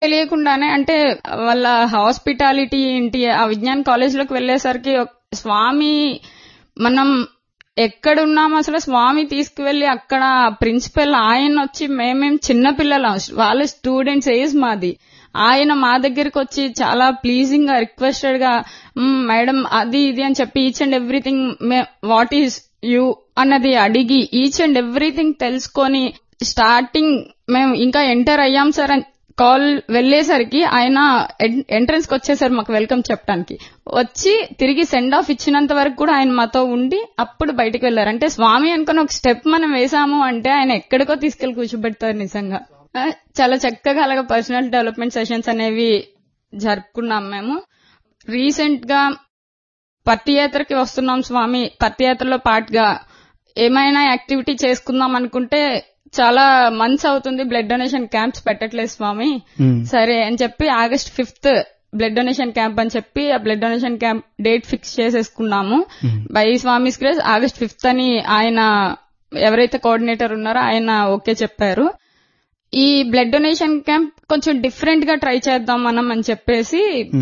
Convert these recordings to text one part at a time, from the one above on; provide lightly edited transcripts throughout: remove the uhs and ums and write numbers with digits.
తెలియకుండానే అంటే వాళ్ళ హాస్పిటాలిటీ ఏంటి ఆ విజ్ఞాన్ కాలేజ్ లోకి వెళ్లేసరికి స్వామి మనం ఎక్కడున్నాం అసలు స్వామి తీసుకువెళ్లి అక్కడ ప్రిన్సిపల్ ఆయన వచ్చి మేమేం చిన్నపిల్లలం వాళ్ళ స్టూడెంట్స్ ఏజ్ మాది ఆయన మా దగ్గరికి వచ్చి చాలా ప్లీజింగ్ గా రిక్వెస్టెడ్ గా మేడం అది ఇది అని చెప్పి each and everything what is you అన్నది అడిగి ఈచ్ అండ్ ఎవ్రీథింగ్ తెలుసుకొని స్టార్టింగ్ మేము ఇంకా ఎంటర్ అయ్యాం సార్ అని కాల్ వెళ్లేసరికి ఆయన ఎంట్రన్స్ కి వచ్చేసారు మాకు వెల్కమ్ చెప్పడానికి వచ్చి తిరిగి సెండ్ ఆఫ్ ఇచ్చినంత వరకు కూడా ఆయన మాతో ఉండి అప్పుడు బయటకు వెళ్లారు. అంటే స్వామి అనుకుని ఒక స్టెప్ మనం వేసాము అంటే ఆయన ఎక్కడికో తీసుకెళ్లి కూర్చోబెడతారు. నిజంగా చాలా చక్కగా అలాగా పర్సనల్ డెవలప్మెంట్ సెషన్స్ అనేవి జరుపుకున్నాం. మేము రీసెంట్ గా పత్తియాత్రకి వస్తున్నాం స్వామి, పత్తియాత్రలో పాటుగా ఏమైనా యాక్టివిటీ చేసుకుందాం అనుకుంటే చాలా మంత్స్ అవుతుంది బ్లడ్ డొనేషన్ క్యాంప్స్ పెట్టట్లేదు స్వామి. సరే అని చెప్పి August 5th blood donation camp అని చెప్పి ఆ blood donation camp date fix చేసేసుకున్నాము. By Swami's grace August 5th అని ఆయన ఎవరైతే కోఆర్డినేటర్ ఉన్నారో ఆయన ఓకే చెప్పారు. ఈ బ్లడ్ డొనేషన్ క్యాంప్ కొంచెం డిఫరెంట్ గా ట్రై చేద్దాం మనం అని చెప్పేసి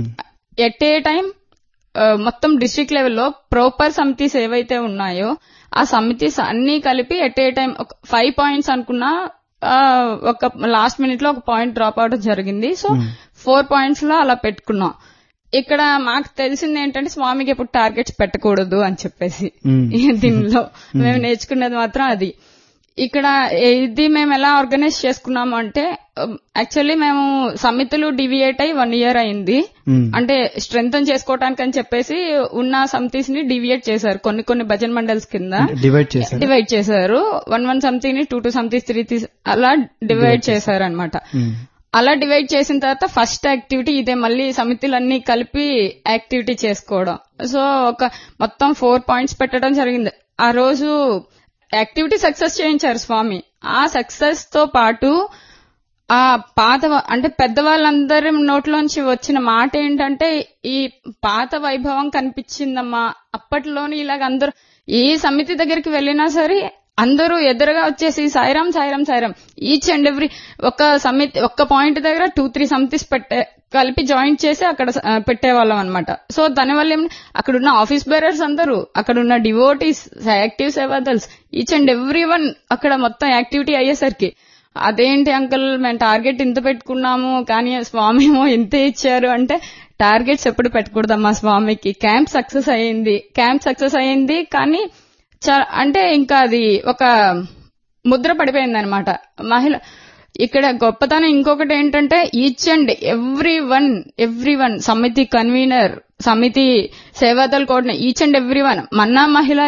ఎట్ ఏ టైం మొత్తం డిస్ట్రిక్ట్ లెవెల్లో ప్రాపర్ సమితిస్ ఏవైతే ఉన్నాయో ఆ సమితిస్ అన్ని కలిపి ఎట్ ఏ టైం 5 పాయింట్స్ అనుకున్నా ఒక లాస్ట్ మినిట్ లో ఒక పాయింట్ డ్రాప్ అవడం జరిగింది. సో 4 పాయింట్స్ లో అలా పెట్టుకున్నాం. ఇక్కడ మాకు తెలిసింది ఏంటంటే స్వామికి ఎప్పుడు టార్గెట్స్ పెట్టకూడదు అని చెప్పేసి దీనిలో మేము నేర్చుకున్నది మాత్రం అది. ఇక్కడ ఇది మేము ఎలా ఆర్గనైజ్ చేసుకున్నాము అంటే యాక్చువల్లీ మేము సమితులు డివియేట్ అయి 1 year అయింది. అంటే స్ట్రెంగ్తన్ చేసుకోవటానికి అని చెప్పేసి ఉన్న సమితిస్ ని డివియేట్ చేశారు. కొన్ని భజన్ మండల్స్ కింద డివైడ్ చేశారు. 1 సమితిని 2 సమితిస్ 3 అలా డివైడ్ చేశారు అనమాట. అలా డివైడ్ చేసిన తర్వాత ఫస్ట్ యాక్టివిటీ ఇదే, మళ్ళీ సమితులన్నీ కలిపి యాక్టివిటీ చేసుకోవడం. సో ఒక మొత్తం 4 పాయింట్స్ పెట్టడం జరిగింది. ఆ రోజు యాక్టివిటీ సక్సెస్ చేయించారు స్వామి. ఆ సక్సెస్ తో పాటు ఆ పాత అంటే పెద్దవాళ్ళందరి నోట్లోంచి వచ్చిన మాట ఏంటంటే ఈ పాత వైభవం కనిపించిందమ్మా. అప్పట్లోని ఇలాగ అందరూ ఏ సమితి దగ్గరికి వెళ్లినా సరే అందరూ ఎదురుగా వచ్చేసి Sairam Sairam Sairam each and every ఒక సమితి ఒక్క పాయింట్ దగ్గర 2-3 సమితిస్ కలిపి జాయింట్ చేసి అక్కడ పెట్టేవాళ్ళం అనమాట. సో దానివల్ల అక్కడున్న ఆఫీస్ బేరర్స్ అందరూ, అక్కడున్న devotees, active Seva Dals, each and every one అక్కడ మొత్తం యాక్టివిటీ అయ్యేసరికి అదేంటి అంకుల్ మేము టార్గెట్ ఇంత పెట్టుకున్నాము కానీ స్వామి ఏమో ఇంతే ఇచ్చారు అంటే టార్గెట్స్ ఎప్పుడు పెట్టకూడదమ్మా స్వామికి. క్యాంప్ సక్సెస్ అయ్యింది కానీ అంటే ఇంకా అది ఒక ముద్ర పడిపోయింది అనమాట మహిళ. ఇక్కడ గొప్పతనం ఇంకొకటి ఏంటంటే ఈచ్ అండ్ ఎవ్రీ వన్ సమితి కన్వీనర్, సమితి Seva Dal coordinator, each and every one మన మహిళా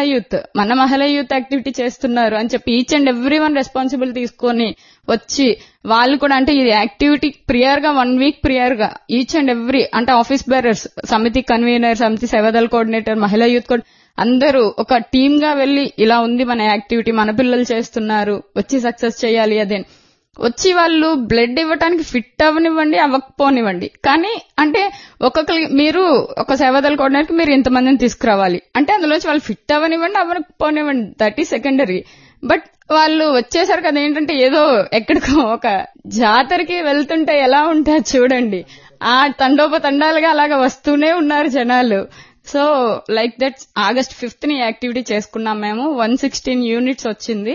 యూత్ యాక్టివిటీ చేస్తున్నారు అని చెప్పి each and every one responsible తీసుకొని వచ్చి వాళ్ళు కూడా అంటే ఇది యాక్టివిటీ ప్రియర్ గా 1 week ప్రియర్ గా ఈచ్ అండ్ ఎవ్రీ అంటే ఆఫీస్ బేరర్స్, సమితి కన్వీనర్, సమితి సేవాదల్ కోఆర్డినేటర్, మహిళా యూత్ అందరూ ఒక టీమ్ గా వెళ్లి ఇలా ఉంది మన యాక్టివిటీ, మన పిల్లలు చేస్తున్నారు, వచ్చి సక్సెస్ చేయాలి. అదే వచ్చి వాళ్ళు బ్లడ్ ఇవ్వటానికి ఫిట్ అవ్వనివ్వండి అవ్వకపోనివ్వండి కానీ అంటే ఒక్కొక్కరికి మీరు ఒక సేవాదల్ కోఆర్డినేటర్ మీరు ఇంతమందిని తీసుకురావాలి అంటే అందులోంచి వాళ్ళు ఫిట్ అవ్వనివ్వండి అవ్వకపోనివ్వండి దట్ ఈస్ సెకండరీ. బట్ వాళ్ళు వచ్చేసరికి అదేంటంటే ఏదో ఎక్కడికో ఒక జాతరకి వెళ్తుంటే ఎలా ఉంటారు చూడండి, ఆ తండోపతండాలుగా అలాగా వస్తూనే ఉన్నారు జనాలు. So like that August 5th ని యాక్టివిటీ చేసుకున్నాం మేము. 116 units వచ్చింది.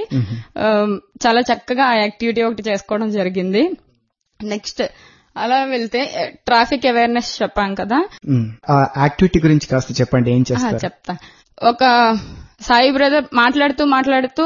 చాలా చక్కగా ఆ యాక్టివిటీ ఒకటి చేసుకోవడం జరిగింది. నెక్స్ట్ అలా వెళ్తే ట్రాఫిక్ అవేర్నెస్ చెప్పాం కదా, ఆ యాక్టివిటీ గురించి కాస్త చెప్పండి. ఏం చేస్తారు? చెప్తా. ఒక సాయి బ్రదర్ మాట్లాడుతూ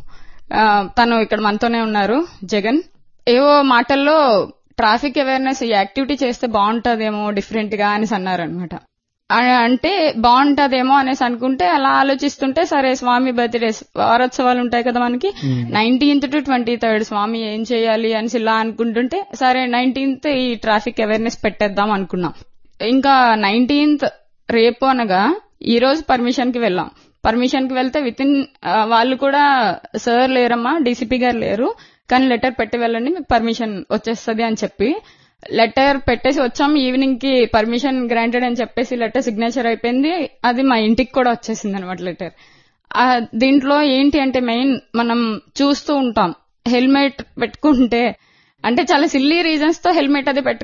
తను ఇక్కడ మనతోనే ఉన్నారు, జగన్. ఏవో మాటల్లో ట్రాఫిక్ అవేర్నెస్ ఈ యాక్టివిటీ చేస్తే బాగుంటదేమో డిఫరెంట్ గా అనేసి అన్నారనమాట. అంటే బాగుంటదేమో అనేసి అనుకుంటే అలా ఆలోచిస్తుంటే సరే స్వామి బర్త్డే వారోత్సవాలు ఉంటాయి కదా మనకి, 19th to 23rd స్వామి ఏం చేయాలి అనేసి ఇలా అనుకుంటుంటే సరే 19th ఈ ట్రాఫిక్ అవేర్నెస్ పెట్టేద్దాం అనుకున్నాం. ఇంకా 19th రేపు అనగా ఈ రోజు పర్మిషన్ కి వెళ్ళాం. పర్మిషన్ కి వెళ్తే వాళ్ళు కూడా సార్ లేరమ్మా, డీసీపీ గారు లేరు కానీ లెటర్ పెట్టి వెళ్ళండి మీకు పర్మిషన్ వచ్చేస్తుంది అని చెప్పి లెటర్ పెట్టేసి వచ్చాం. ఈవినింగ్ కి పర్మిషన్ గ్రాంటెడ్ అని చెప్పేసి లెటర్ సిగ్నేచర్ అయిపోయింది. అది మా ఇంటికి కూడా వచ్చేసింది అనమాట లెటర్. దీంట్లో ఏంటి అంటే మెయిన్ మనం చూస్తూ ఉంటాం హెల్మెట్ పెట్టుకుంటే అంటే చాలా సిల్లీ రీజన్స్ తో హెల్మెట్ అది